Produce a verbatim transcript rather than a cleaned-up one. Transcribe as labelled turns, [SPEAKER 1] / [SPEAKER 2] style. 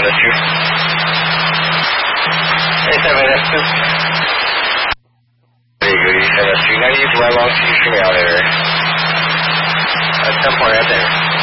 [SPEAKER 1] that's true. eighty-seven F two. There you go, eighty-seven F two. ninety-eight to my long, see you out there. Uh, ten point right there.